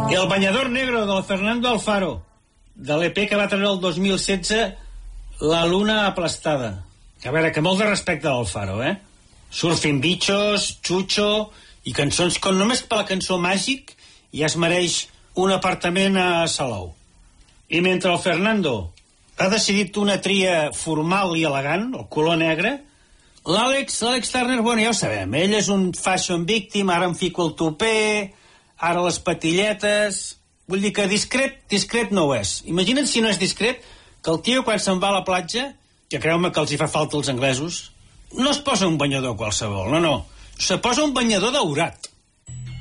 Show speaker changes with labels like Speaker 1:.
Speaker 1: El banyador negro del Fernando Alfaro, de l'EP que va treure el 2016, La luna aplastada. A veure, que molt de respecte a l'Alfaro, Surfing Bichos, Chucho i cançons com només per la cançó Màgic ja es mereix un apartament a Salou. I mentre el Fernando ha decidit una tria formal i elegant, el color negre, l'Àlex Turner, bueno, ja ho sabem, ell és un fashion victim, ara em fico el tupé, ara les patilletes... Vull dir que discret no ho és. Imagina't si no és discret que el tio quan se'n va a la platja, que creu-me que els hi fa falta als anglesos, no es posa un banyador qualsevol, no. Se posa un banyador daurat.